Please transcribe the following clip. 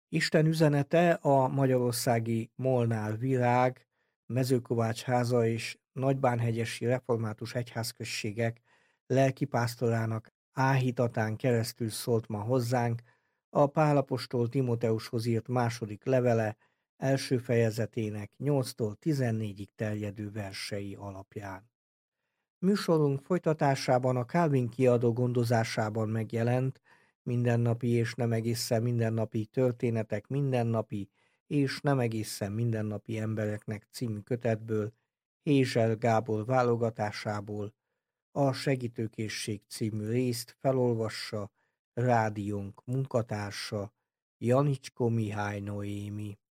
Isten üzenete a magyarországi Molnár Virág, Mezőkovácsháza és Nagybánhegyesi Református Egyházközségek lelkipásztorának áhítatán keresztül szólt ma hozzánk a Pál apostol Timoteushoz írt második levele első fejezetének 8-tól 14-ig terjedő versei alapján. Műsorunk folytatásában a Calvin kiadó gondozásában megjelent Mindennapi és nem egészen mindennapi történetek mindennapi és nem egészen mindennapi embereknek című kötetből, Hézsel Gábor válogatásából a Segítőkészség című részt felolvassa rádiónk munkatársa, Janicskó Mihály Noémi.